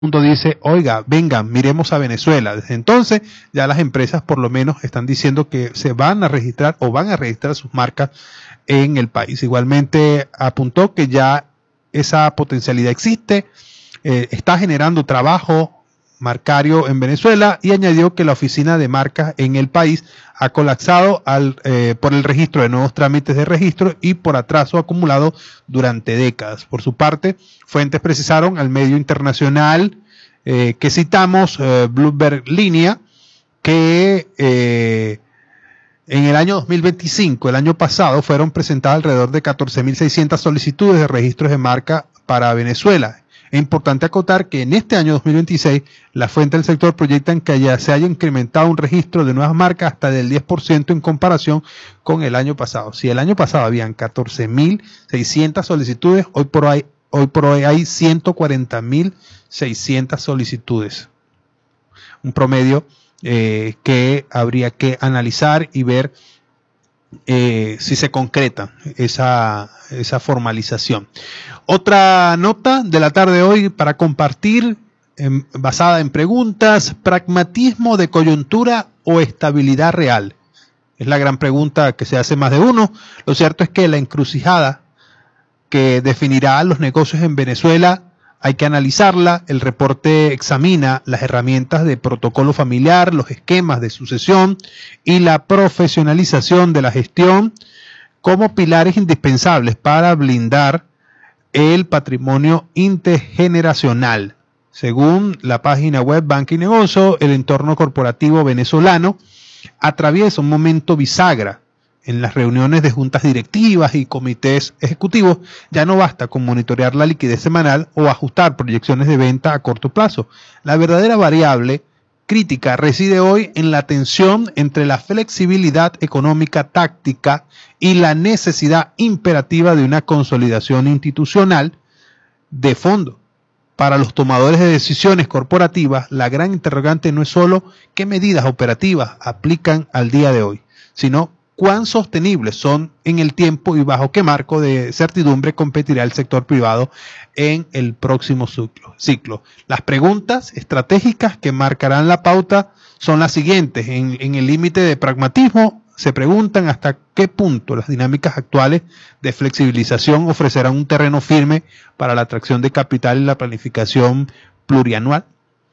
mundo dice, oiga, vengan, miremos a Venezuela. Desde entonces ya las empresas por lo menos están diciendo que se van a registrar o van a registrar sus marcas en el país. Igualmente apuntó que ya esa potencialidad existe, está generando trabajo marcario en Venezuela, y añadió que la oficina de marcas en el país ha colapsado por el registro de nuevos trámites de registro y por atraso acumulado durante décadas. Por su parte, fuentes precisaron al medio internacional que citamos, Bloomberg Línea, que en el año 2025, el año pasado, fueron presentadas alrededor de 14.600 solicitudes de registros de marca para Venezuela. Es importante acotar que en este año 2026, las fuentes del sector proyectan que se haya incrementado un registro de nuevas marcas hasta del 10% en comparación con el año pasado. Si el año pasado habían 14.600 solicitudes, hoy por hoy hay 140.600 solicitudes. Un promedio que habría que analizar y ver si se concreta esa formalización. Otra nota de la tarde de hoy para compartir, basada en preguntas: pragmatismo de coyuntura o estabilidad real. Es la gran pregunta que se hace más de uno. Lo cierto es que la encrucijada que definirá los negocios en Venezuela hay que analizarla. El reporte examina las herramientas de protocolo familiar, los esquemas de sucesión y la profesionalización de la gestión como pilares indispensables para blindar el patrimonio intergeneracional. Según la página web Banca y Negocio, el entorno corporativo venezolano atraviesa un momento bisagra. En las reuniones de juntas directivas y comités ejecutivos ya no basta con monitorear la liquidez semanal o ajustar proyecciones de venta a corto plazo. La verdadera variable crítica reside hoy en la tensión entre la flexibilidad económica táctica y la necesidad imperativa de una consolidación institucional de fondo. Para los tomadores de decisiones corporativas, la gran interrogante no es solo qué medidas operativas aplican al día de hoy, sino cuán sostenibles son en el tiempo y bajo qué marco de certidumbre competirá el sector privado en el próximo ciclo. Las preguntas estratégicas que marcarán la pauta son las siguientes. En el límite de pragmatismo se preguntan hasta qué punto las dinámicas actuales de flexibilización ofrecerán un terreno firme para la atracción de capital y la planificación plurianual.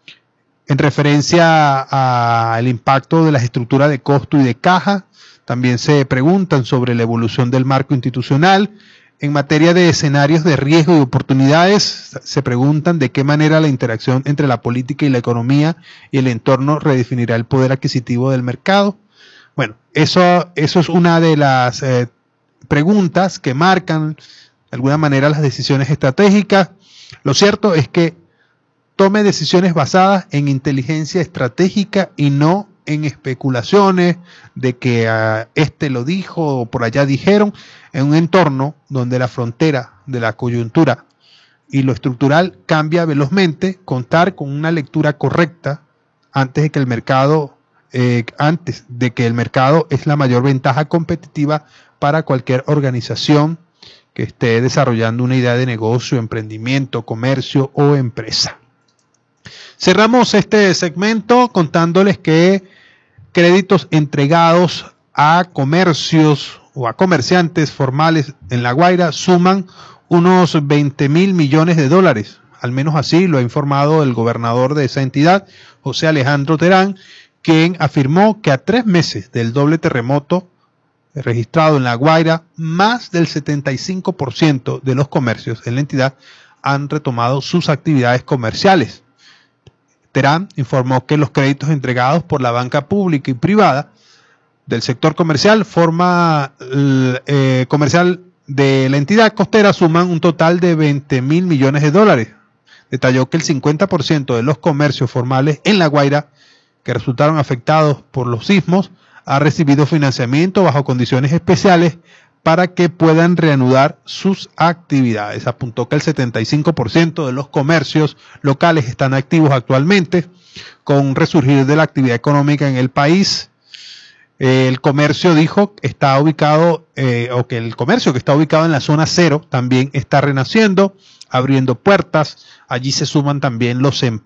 En referencia al impacto de las estructuras de costo y de caja, también se preguntan sobre la evolución del marco institucional. En materia de escenarios de riesgo y oportunidades, se preguntan de qué manera la interacción entre la política y la economía y el entorno redefinirá el poder adquisitivo del mercado. Bueno, eso es una de las preguntas que marcan de alguna manera las decisiones estratégicas. Lo cierto es que tome decisiones basadas en inteligencia estratégica y no en especulaciones de que este lo dijo o por allá dijeron, en un entorno donde la frontera de la coyuntura y lo estructural cambia velozmente. Contar con una lectura correcta antes de que el mercado es la mayor ventaja competitiva para cualquier organización que esté desarrollando una idea de negocio, emprendimiento, comercio o empresa. Cerramos este segmento contándoles que créditos entregados a comercios o a comerciantes formales en La Guaira suman unos 20.000 millones de dólares. Al menos así lo ha informado el gobernador de esa entidad, José Alejandro Terán, quien afirmó que a 3 meses del doble terremoto registrado en La Guaira, más del 75% de los comercios en la entidad han retomado sus actividades comerciales. Terán informó que los créditos entregados por la banca pública y privada del sector comercial comercial de la entidad costera suman un total de 20.000 millones de dólares. Detalló que el 50% de los comercios formales en La Guaira que resultaron afectados por los sismos ha recibido financiamiento bajo condiciones especiales para que puedan reanudar sus actividades. Apuntó que el 75% de los comercios locales están activos actualmente, con un resurgir de la actividad económica en el país. El comercio dijo está ubicado, que el comercio que está ubicado en la zona cero también está renaciendo. abriendo puertas. Allí se suman también los